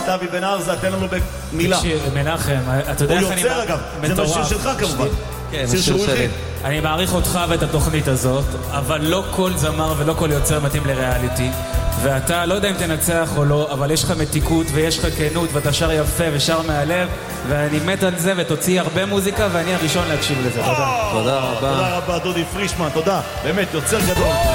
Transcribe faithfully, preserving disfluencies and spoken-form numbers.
את אבי בן ארזה, תן לנו במילה. תקשיב, מנחם, אתה יודע איך אני... הוא יוצר אגב, זה מהשיר שלך כמובן. כן, השיר שלי. אני מעריך אותך ואת התוכנית הזאת, אבל לא כל זמר ולא כל יוצר מתאים לריאליטי. ואתה, לא יודע אם תנצח או לא, אבל יש לך מתיקות ויש לך כנות ואתה שר יפה ושר מהלב, ואני מת על זה ותוציא הרבה מוזיקה ואני הראשון להקשיב לזה. תודה. תודה רבה. תודה רבה, דודי פרישמן, תודה. באמת, יוצר גדול.